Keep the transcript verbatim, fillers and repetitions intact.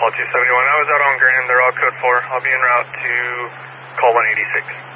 Fall two seventy-one. I was out on Grand. They're all code four. I'll be en route to call one eighty-six.